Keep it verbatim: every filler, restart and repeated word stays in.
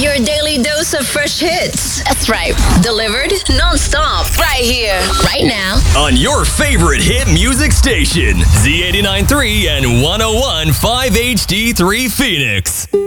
Your daily dose of fresh hits. That's right. Delivered non-stop. Right here. Right now. On your favorite hit music station, Z eighty-nine point three and one oh one point five H D three Phoenix.